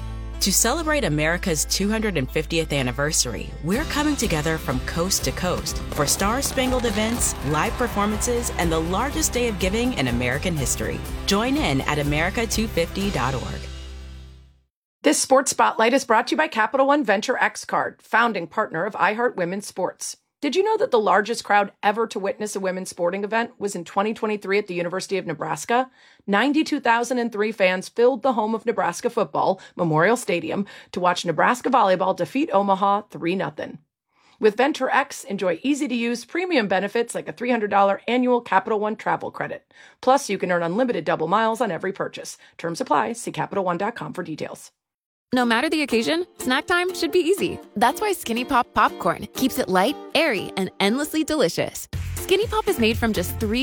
To celebrate America's two hundred fiftieth anniversary, we're coming together from coast to coast for star-spangled events, live performances, and the largest day of giving in American history. Join in at America two fifty dot org. This Sports Spotlight is brought to you by Capital One Venture X Card, founding partner of iHeart Women's Sports. Did you know that the largest crowd ever to witness a women's sporting event was in twenty twenty-three at the University of Nebraska? ninety-two thousand three fans filled the home of Nebraska football, Memorial Stadium, to watch Nebraska volleyball defeat Omaha three nothing. With Venture X, enjoy easy-to-use premium benefits like a three hundred dollars annual Capital One travel credit. Plus, you can earn unlimited double miles on every purchase. Terms apply. See Capital One dot com for details. No matter the occasion, snack time should be easy. That's why Skinny Pop Popcorn keeps it light, airy, and endlessly delicious. Skinny Pop is made from just three